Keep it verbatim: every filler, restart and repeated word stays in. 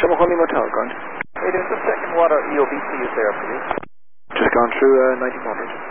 Shamahoney Motel, going. Hey, there's a second water E O B, please, there, please. Just gone through uh, nineteen hundred.